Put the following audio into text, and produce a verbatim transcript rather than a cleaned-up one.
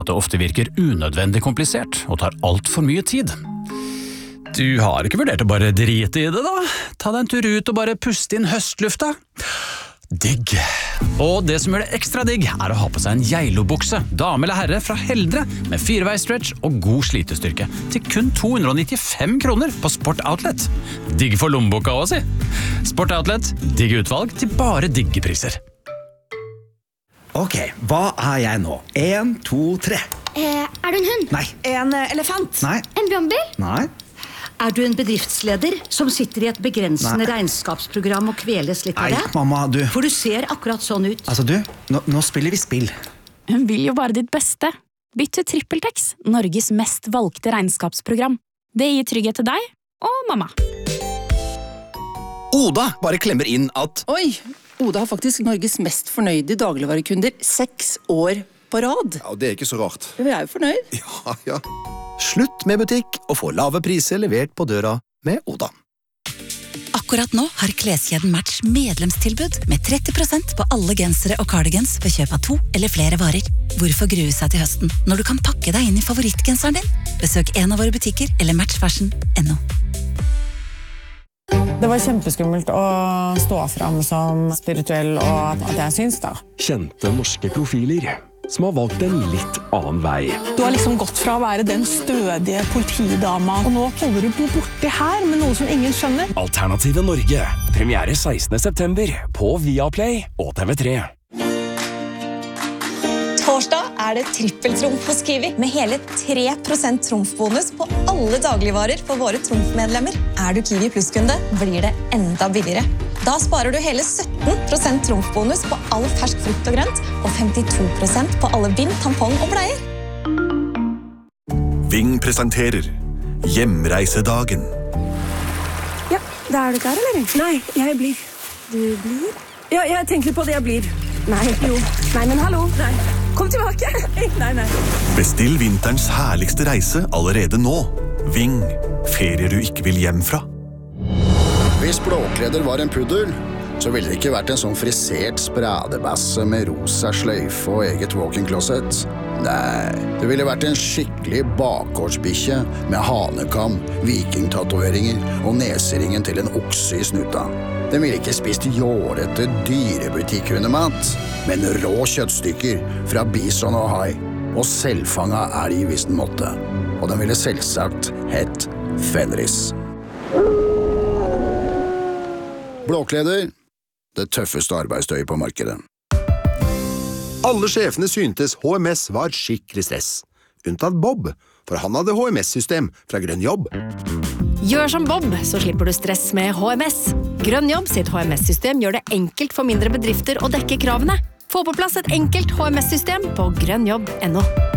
at det ofte virker unødvendig komplisert og tar alt for mye tid. Du har ikke vurdert å bare drite i det da? Ta deg en tur ut og bare puste inn høstlufta. Digg. Og det som gjør det ekstra digg er å ha på seg en Geilo-bukse, dame eller herre fra Heldre, med fireveisstretch og god slitestyrke, til kun to hundre nittifem kroner på Sport Outlet. Digg for lommeboka også, si. Sport Outlet, digg utvalg til bare digge priser. Ok, hva er jeg nå? En, to, tre. Eh, er du en hund? Nei. En elefant? Nei. En brannbil? Nei. Er du en bedriftsleder som sitter i et begrensende Nei. regnskapsprogram og kveles litt av det? Nei, mamma, du. For du ser akkurat sånn ut. Altså, du, nå, nå spiller vi spill. Hun vil jo bare ditt beste. Bytt til TrippelTex, Norges mest valgte regnskapsprogram. Det gir trygghet til deg og mamma. Oda bare klemmer inn at Oi, Oda har faktisk Norges mest fornøyde dagligvarekunder seks år på rad. Ja, det er ikke så rart. Vi er jo fornøyd. Ja, ja. Slutt med butikk og få lave priser levert på døra med Oda. Akkurat nå har kleskjeden Match medlemstilbud med tretti prosent på alle gensere og cardigans ved kjøp av to eller flere varer. Hvorfor grue seg til høsten når du kan pakke deg inn i favorittgenseren din? Besøk en av våre butikker eller match fashion punktum no. Det var kjempeskummelt å stå fram som spirituell, og at jeg syns da. Kjente norske profiler som har valgt en litt annen vei. Du har liksom gått fra å være den stødige politidama, og nå holder du på borti her med noe som ingen skjønner. Alternative Norge, premiere sekstende september på Viaplay og T V tre. Torsdag er det trippeltrumf hos Kiwi, med hele tre prosent trumfbonus på alle dagligvarer for våre trumfmedlemmer. Er du Kiwi Plus-kunde, blir det enda billigere. Da sparer du hele sytten prosent trumfbonus på all fersk frukt og grønt, og femtito prosent på alle bind, tampong og bleier. Ving presenterer Hjemreisedagen. Ja, da er du klar, eller? Nei, jeg blir. Du blir? Ja, jeg tenker på det jeg blir. Nei, jo. Nei, men hallo. Nei. Kom tilbake. Nei, nei. Bestill vinterens herligste reise allerede nå. Ving, ferier du ikke vil hjem fra. Hvis Blåkleder var en puddel, så ville det ikke vært en sånn frisert spradebasse med rosa sløyfe og eget walk-in-closet. Nei, det ville vært en skikkelig bakgårdsbikkje med hanekam, vikingtatoveringer og neseringen til en okse i snuta. Den ville ikke spist jårete dyrebutikkhundemat, men rå kjøttstykker fra bison og hai, og selvfanga elg hvis den måtte. Og den ville selvsagt hett Fenris. Blåkleder, det tøffeste arbeidstøyet på markedet. Alle sjefene syntes H M S var skikkelig stress. Unntatt Bob, for han hadde H M S-system fra Grønn Jobb. Gjør som Bob, så slipper du stress med H M S. Grønn Jobb sitt H M S-system gjør det enkelt for mindre bedrifter å dekke kravene. Få på plass et enkelt H M S-system på grønnjobb punktum no.